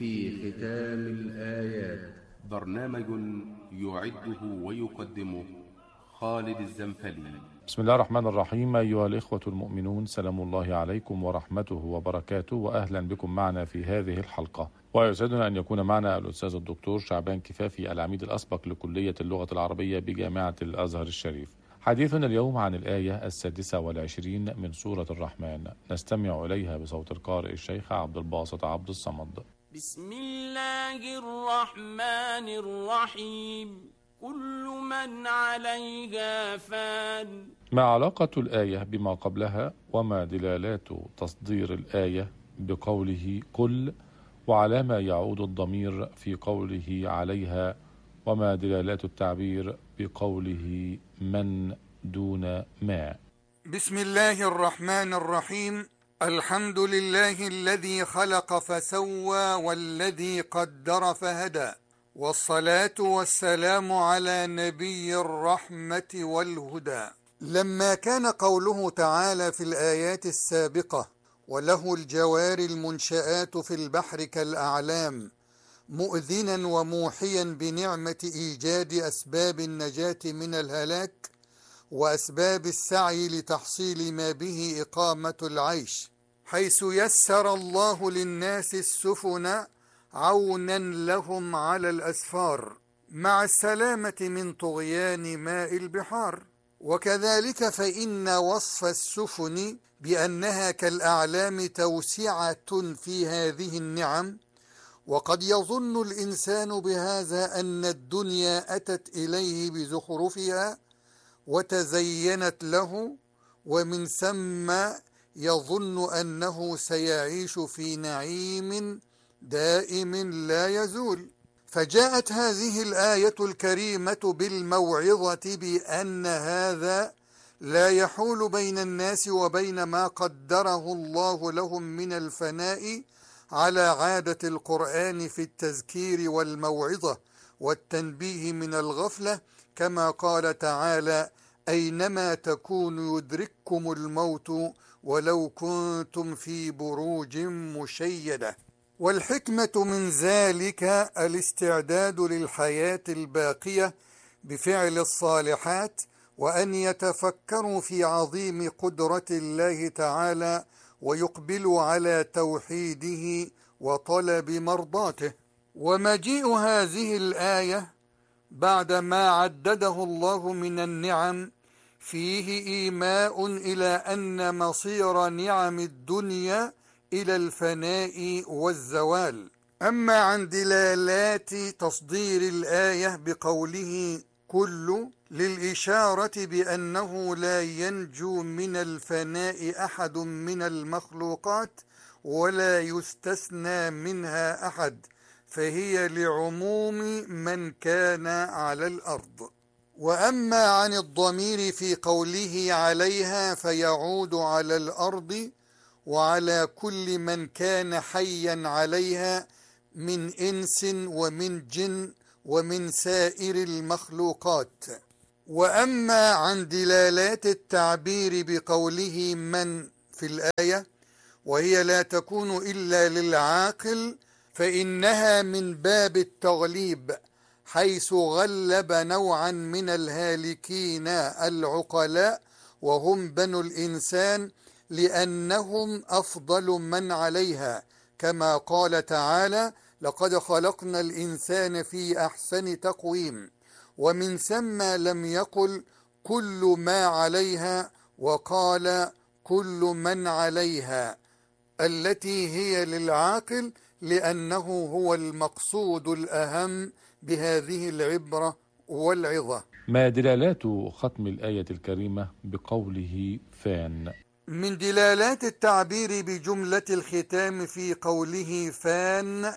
في ختام الآيات، برنامج يعده ويقدمه خالد الزنفلي. بسم الله الرحمن الرحيم. أيها الإخوة المؤمنون، سلام الله عليكم ورحمته وبركاته، وأهلا بكم معنا في هذه الحلقة. ويسعدنا أن يكون معنا الأستاذ الدكتور شعبان كفافي، العميد الأسبق لكلية اللغة العربية بجامعة الأزهر الشريف. حديثنا اليوم عن الآية 26 من سورة الرحمن، نستمع إليها بصوت القارئ الشيخ عبد الباسط عبد الصمد. بسم الله الرحمن الرحيم. كل من عليها فان. ما علاقة الآية بما قبلها، وما دلالات تصدير الآية بقوله كل، وعلى ما يعود الضمير في قوله عليها، وما دلالات التعبير بقوله من دون ما. بسم الله الرحمن الرحيم. الحمد لله الذي خلق فسوى والذي قدر فهدى، والصلاة والسلام على نبي الرحمة والهدى. لما كان قوله تعالى في الآيات السابقة وله الجوار المنشآت في البحر كالأعلام مؤذنا وموحيا بنعمة إيجاد أسباب النجاة من الهلاك وأسباب السعي لتحصيل ما به إقامة العيش، حيث يسر الله للناس السفن عونا لهم على الأسفار مع السلامة من طغيان ماء البحار. وكذلك فإن وصف السفن بأنها كالأعلام توسعة في هذه النعم. وقد يظن الإنسان بهذا أن الدنيا أتت إليه بزخرفها وتزينت له، ومن ثم يظن أنه سيعيش في نعيم دائم لا يزول. فجاءت هذه الآية الكريمة بالموعظة بأن هذا لا يحول بين الناس وبين ما قدره الله لهم من الفناء، على عادة القرآن في التذكير والموعظة والتنبيه من الغفلة، كما قال تعالى: أينما تكونوا يدرككم الموت ولو كنتم في بروج مشيدة. والحكمة من ذلك الاستعداد للحياة الباقية بفعل الصالحات، وأن يتفكروا في عظيم قدرة الله تعالى ويقبلوا على توحيده وطلب مرضاته. ومجيء هذه الآية بعد ما عدده الله من النعم فيه إيماء إلى أن مصير نعم الدنيا إلى الفناء والزوال. أما عن دلالات تصدير الآية بقوله كل، للإشارة بأنه لا ينجو من الفناء أحد من المخلوقات ولا يستثنى منها أحد، فهي لعموم من كان على الأرض. وأما عن الضمير في قوله عليها فيعود على الأرض وعلى كل من كان حيا عليها من إنس ومن جن ومن سائر المخلوقات. وأما عن دلالات التعبير بقوله من في الآية، وهي لا تكون إلا للعاقل، فإنها من باب التغليب، حيث غلب نوعا من الهالكين العقلاء وهم بنو الإنسان، لأنهم أفضل من عليها، كما قال تعالى: لقد خلقنا الإنسان في أحسن تقويم. ومن ثم لم يقل كل ما عليها، وقال كل من عليها، التي هي للعاقل، لأنه هو المقصود الأهم بهذه العبرة والعظة. ما دلالات ختم الآية الكريمة بقوله فان؟ من دلالات التعبير بجملة الختام في قوله فان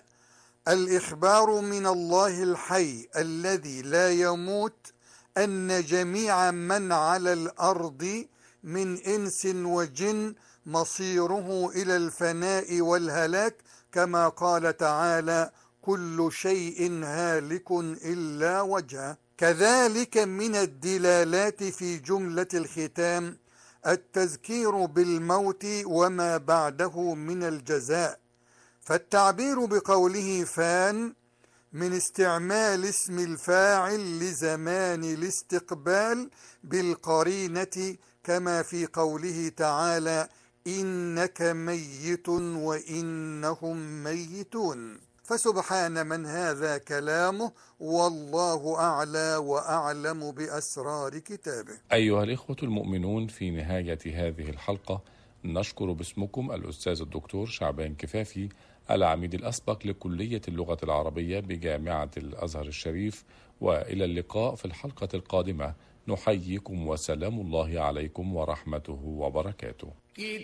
الإخبار من الله الحي الذي لا يموت أن جميع من على الأرض من إنس وجن مصيره إلى الفناء والهلاك، كما قال تعالى: كل شيء هالك إلا وجهه. كذلك من الدلالات في جملة الختام التذكير بالموت وما بعده من الجزاء، فالتعبير بقوله فان من استعمال اسم الفاعل لزمان الاستقبال بالقرينة، كما في قوله تعالى إنك ميت وإنهم ميتون. فسبحان من هذا كلامه، والله أعلى وأعلم بأسرار كتابه. أيها الإخوة المؤمنون، في نهاية هذه الحلقة نشكر باسمكم الأستاذ الدكتور شعبان كفافي، العميد الأسبق لكلية اللغة العربية بجامعة الأزهر الشريف، وإلى اللقاء في الحلقة القادمة. نحييكم وسلام الله عليكم ورحمته وبركاته.